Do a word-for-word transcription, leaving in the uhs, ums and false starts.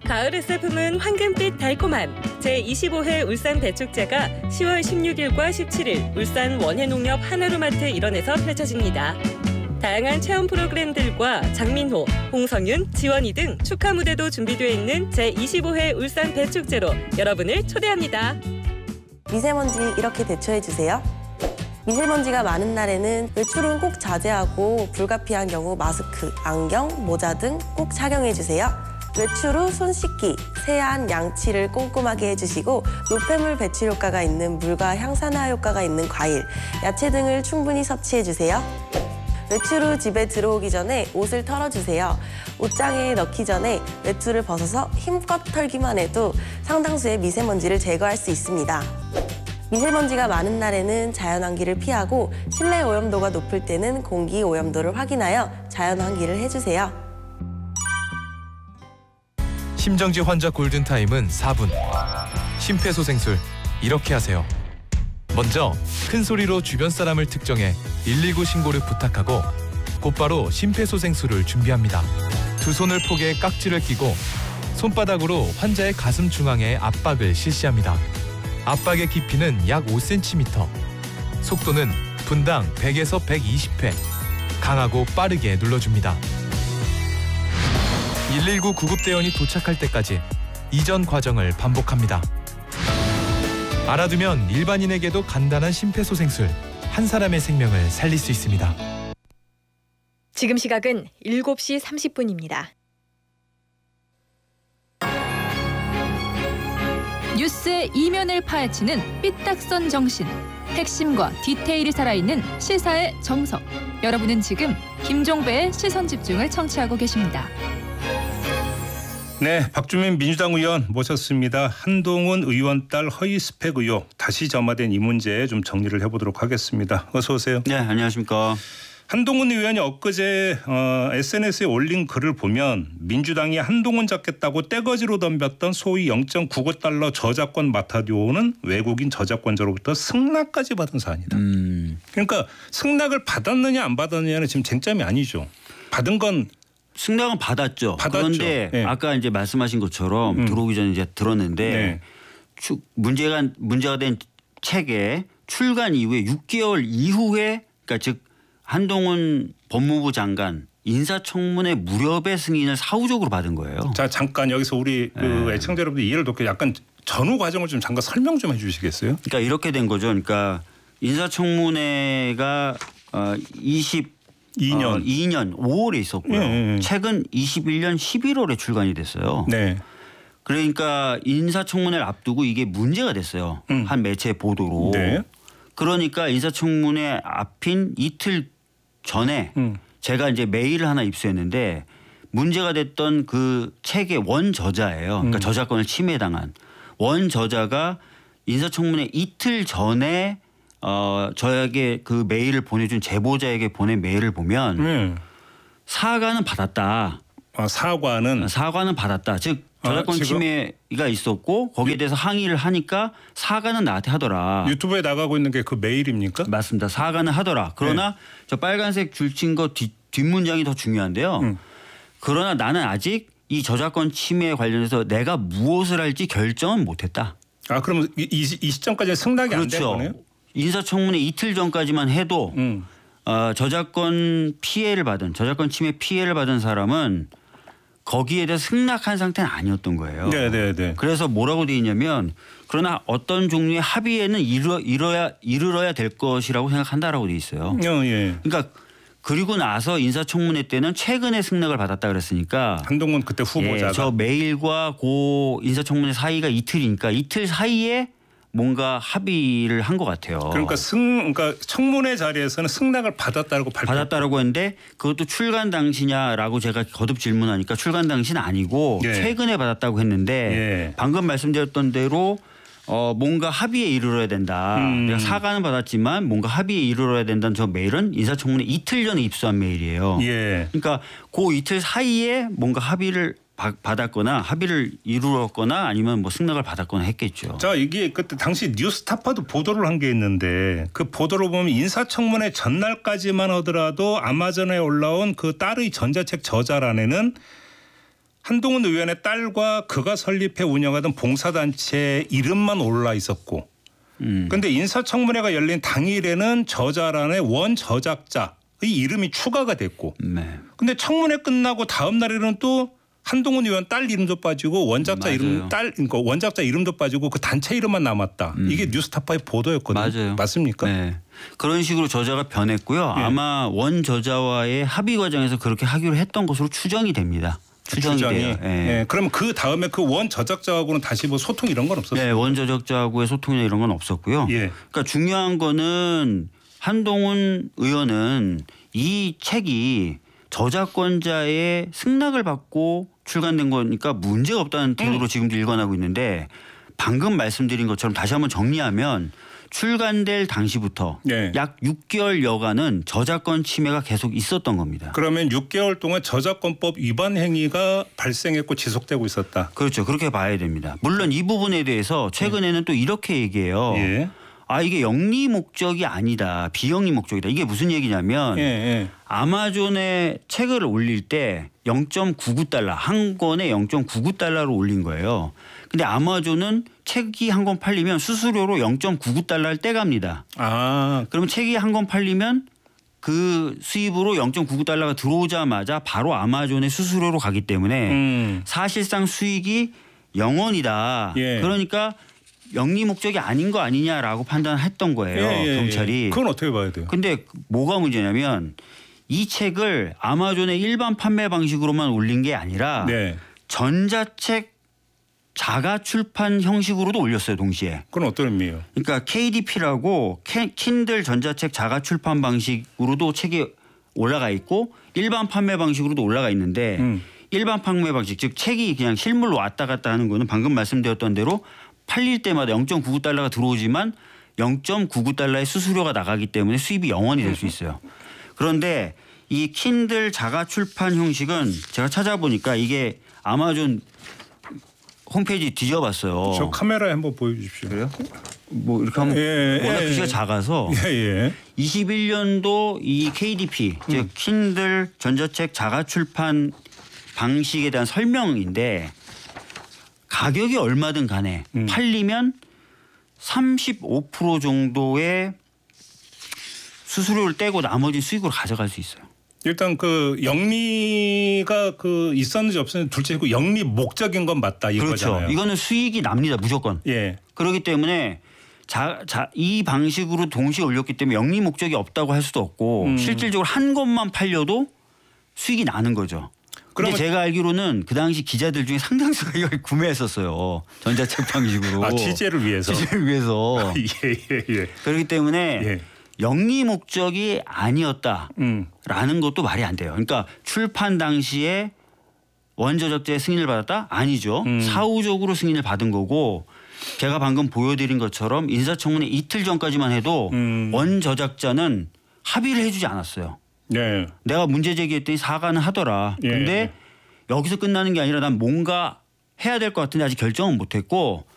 가을 에스에 품은 황금빛 달콤함. 제이십오 회 울산 배축제가 시월 십육일과 십칠일 울산 원해농협 한화루마트 일원에서 펼쳐집니다. 다양한 체험 프로그램들과 장민호, 홍성윤, 지원이 등 축하 무대도 준비되어 있는 제이십오 회 울산 배축제로 여러분을 초대합니다. 미세먼지 이렇게 대처해주세요. 미세먼지가 많은 날에는 외출은 꼭 자제하고 불가피한 경우 마스크, 안경, 모자 등 꼭 착용해주세요. 외출 후 손 씻기, 세안, 양치를 꼼꼼하게 해주시고 노폐물 배출 효과가 있는 물과 향산화 효과가 있는 과일, 야채 등을 충분히 섭취해주세요. 외출 후 집에 들어오기 전에 옷을 털어주세요. 옷장에 넣기 전에 외투를 벗어서 힘껏 털기만 해도 상당수의 미세먼지를 제거할 수 있습니다. 미세먼지가 많은 날에는 자연환기를 피하고 실내 오염도가 높을 때는 공기 오염도를 확인하여 자연환기를 해주세요. 심정지 환자 골든타임은 사 분. 심폐소생술, 이렇게 하세요. 먼저 큰 소리로 주변 사람을 특정해 일일구 신고를 부탁하고 곧바로 심폐소생술을 준비합니다. 두 손을 포개 깍지를 끼고 손바닥으로 환자의 가슴 중앙에 압박을 실시합니다. 압박의 깊이는 약 오 센티미터. 속도는 분당 백에서 백이십 회. 강하고 빠르게 눌러줍니다. 일일구 구급대원이 도착할 때까지 이전 과정을 반복합니다. 알아두면 일반인에게도 간단한 심폐소생술, 한 사람의 생명을 살릴 수 있습니다. 지금 시각은 일곱 시 삼십 분입니다. 뉴스의 이면을 파헤치는 삐딱선 정신. 핵심과 디테일이 살아있는 시사의 정석. 여러분은 지금 김종배의 시선집중을 청취하고 계십니다. 네, 박주민 민주당 의원 모셨습니다. 한동훈 의원 딸 허위 스펙 의혹 다시 점화된 이 문제 좀 정리를 해보도록 하겠습니다. 어서 오세요. 네, 안녕하십니까. 한동훈 의원이 엊그제 어, 에스엔에스에 올린 글을 보면 민주당이 한동훈 잡겠다고 떼거지로 덤볐던 소위 영 점 구구 달러 저작권 맡아디오는 외국인 저작권자로부터 승낙까지 받은 사안이다. 음. 그러니까 승낙을 받았느냐 안 받았느냐는 지금 쟁점이 아니죠. 받은 건 승낙은 받았죠. 받았죠. 그런데 네. 아까 이제 말씀하신 것처럼 음. 들어오기 전에 이제 들었는데 네. 추, 문제가 문제가 된 책의 출간 이후에 육 개월 이후에 그러니까 즉 한동훈 법무부 장관 인사청문회 무렵의 승인을 사후적으로 받은 거예요. 자 잠깐 여기서 우리 그 네. 애청자 여러분들 이해를 돕게 약간 전후 과정을 좀 잠깐 설명 좀 해주시겠어요? 그러니까 이렇게 된 거죠. 그러니까 인사청문회가 어, 이십이 년 어, 이 년 오월에 있었고요. 네, 네. 책은 이십일 년 십일월에 출간이 됐어요. 네. 그러니까 인사청문회를 앞두고 이게 문제가 됐어요. 음. 한 매체 보도로. 네. 그러니까 인사청문회 앞인 이틀 전에 음. 제가 이제 메일을 하나 입수했는데 문제가 됐던 그 책의 원 저자예요. 그러니까 음. 저작권을 침해당한 원 저자가 인사청문회 이틀 전에 어 저에게 그 메일을 보내준 제보자에게 보낸 메일을 보면 네. 사과는 받았다. 아, 사과는 사과는 받았다. 즉 저작권 아, 침해가 있었고 거기에 대해서 항의를 하니까 사과는 나한테 하더라. 유튜브에 나가고 있는 게 그 메일입니까? 맞습니다. 사과는 하더라. 그러나 네. 저 빨간색 줄친 거 뒷, 뒷문장이 더 중요한데요. 음. 그러나 나는 아직 이 저작권 침해에 관련해서 내가 무엇을 할지 결정은 못했다. 아 그러면 이, 이, 이 시점까지는 승낙이 안 된 그렇죠. 거네요? 인사청문회 이틀 전까지만 해도 음. 어, 저작권 피해를 받은 저작권 침해 피해를 받은 사람은 거기에 대해서 승낙한 상태는 아니었던 거예요. 네네네. 그래서 뭐라고 돼 있냐면 그러나 어떤 종류의 합의에는 이르, 이뤄야 이르러야 될 것이라고 생각한다라고 돼 있어요. 어, 예. 그러니까 그리고 나서 인사청문회 때는 최근에 승낙을 받았다 그랬으니까 한동훈 그때 후보자가 예, 저 메일과 고 인사청문회 사이가 이틀이니까 이틀 사이에 뭔가 합의를 한 것 같아요. 그러니까 승 그러니까 청문회 자리에서는 승낙을 받았다고 발표. 받았다라고 했는데 그것도 출간 당시냐라고 제가 거듭 질문하니까 출간 당시는 아니고 예. 최근에 받았다고 했는데 예. 방금 말씀드렸던 대로 어 뭔가 합의에 이르러야 된다. 음. 내가 사과는 받았지만 뭔가 합의에 이르러야 된다는 저 메일은 인사청문회 이틀 전에 입수한 메일이에요. 예. 그러니까 그 이틀 사이에 뭔가 합의를 받았거나 합의를 이루었거나 아니면 뭐 승낙을 받았거나 했겠죠. 자 이게 그때 당시 뉴스타파도 보도를 한 게 있는데 그 보도를 보면 인사청문회 전날까지만 하더라도 아마존에 올라온 그 딸의 전자책 저자란에는 한동훈 의원의 딸과 그가 설립해 운영하던 봉사단체 이름만 올라 있었고 그런데 음. 인사청문회가 열린 당일에는 저자란에 원 저작자의 이름이 추가가 됐고 네. 근데 청문회 끝나고 다음 날에는 또 한동훈 의원 딸 이름도 빠지고 원작자 맞아요. 이름 딸 그러니까 원작자 이름도 빠지고 그 단체 이름만 남았다. 음. 이게 뉴스타파의 보도였거든요. 맞아요. 맞습니까? 네. 그런 식으로 저자가 변했고요. 예. 아마 원 저자와의 합의 과정에서 그렇게 하기로 했던 것으로 추정이 됩니다. 추정이, 추정이. 돼요. 예. 예. 그러면 그 다음에 그 원 저작자하고는 다시 뭐 소통 이런 건 없었어요? 네, 원 저작자하고의 소통이나 이런 건 없었고요. 예. 그러니까 중요한 거는 한동훈 의원은 이 책이 저작권자의 승낙을 받고 출간된 거니까 문제가 없다는 태도로 음. 지금도 일관하고 있는데 방금 말씀드린 것처럼 다시 한번 정리하면 출간될 당시부터 네. 약 육 개월여간은 저작권 침해가 계속 있었던 겁니다. 그러면 육 개월 동안 저작권법 위반 행위가 발생했고 지속되고 있었다. 그렇죠. 그렇게 봐야 됩니다. 물론 이 부분에 대해서 최근에는 또 이렇게 얘기해요. 예. 아 이게 영리 목적이 아니다. 비영리 목적이다. 이게 무슨 얘기냐면 예, 예. 아마존에 책을 올릴 때 영 점 구구 달러 한 권에 영 점 구구 달러로 올린 거예요. 근데 아마존은 책이 한 권 팔리면 수수료로 영 점 구구 달러를 떼갑니다. 아, 그러면 책이 한 권 팔리면 그 수입으로 영 점 구구 달러가 들어오자마자 바로 아마존의 수수료로 가기 때문에 음. 사실상 수익이 영원이다. 예. 그러니까 영리 목적이 아닌 거 아니냐라고 판단했던 거예요. 예, 예, 경찰이. 예. 그건 어떻게 봐야 돼요? 근데 뭐가 문제냐면 이 책을 아마존의 일반 판매 방식으로만 올린 게 아니라 네. 전자책 자가 출판 형식으로도 올렸어요. 동시에. 그건 어떤 의미예요? 그러니까 케이디피라고 킨들 전자책 자가 출판 방식으로도 책이 올라가 있고 일반 판매 방식으로도 올라가 있는데 음. 일반 판매 방식 즉 책이 그냥 실물로 왔다 갔다 하는 거는 방금 말씀드렸던 대로 팔릴 때마다 영 점 구구 달러가 들어오지만 영 점 구구 달러의 수수료가 나가기 때문에 수입이 영원이 될 수 있어요. 그런데 이 킨들 자가 출판 형식은 제가 찾아보니까 이게 아마존 홈페이지 뒤져봤어요. 저 카메라에 한번 보여주십시오. 그래요? 뭐 이렇게 하면 예, 워낙 예, 글씨가 예. 작아서 예, 예. 이십일 년도 이 케이디피 음. 즉 킨들 전자책 자가 출판 방식에 대한 설명인데 가격이 얼마든 간에 음. 팔리면 삼십오 퍼센트 정도의 수수료를 떼고 나머지 수익으로 가져갈 수 있어요. 일단 그 영리가 그 있었는지 없었는지 둘째고 영리 목적인 건 맞다 이거잖아요. 그렇죠. 이거는 수익이 납니다. 무조건. 예. 그렇기 때문에 자, 자, 이 방식으로 동시에 올렸기 때문에 영리 목적이 없다고 할 수도 없고 음. 실질적으로 한 권만 팔려도 수익이 나는 거죠. 그런데 그러면- 제가 알기로는 그 당시 기자들 중에 상당수가 이걸 구매했었어요. 전자책 방식으로. 아, 취재를 위해서. 취재를 위해서. 예, 예, 예. 그렇기 때문에 예. 영리 목적이 아니었다라는 음. 것도 말이 안 돼요. 그러니까 출판 당시에 원저작자의 승인을 받았다? 아니죠. 음. 사후적으로 승인을 받은 거고 제가 방금 보여드린 것처럼 인사청문회 이틀 전까지만 해도 음. 원저작자는 합의를 해주지 않았어요. 네. 내가 문제 제기했더니 사과는 하더라. 예. 근데 여기서 끝나는 게 아니라 난 뭔가 해야 될 것 같은데 아직 결정은 못했고